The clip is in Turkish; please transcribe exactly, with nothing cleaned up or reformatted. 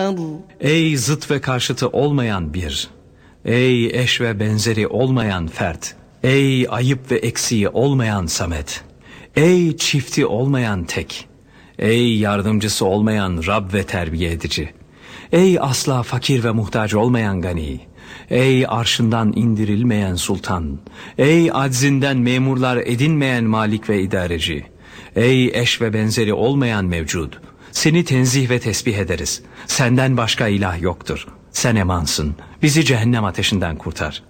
Ey zıt ve karşıtı olmayan bir, ey eş ve benzeri olmayan fert, ey ayıp ve eksiği olmayan samet, ey çifti olmayan tek, ey yardımcısı olmayan Rab ve terbiye edici, ey asla fakir ve muhtaç olmayan gani, ey arşından indirilmeyen sultan, ey aczinden memurlar edinmeyen malik ve idareci, ey eş ve benzeri olmayan mevcud, seni tenzih ve tesbih ederiz. Senden başka ilah yoktur. Sen emansın. Bizi cehennem ateşinden kurtar.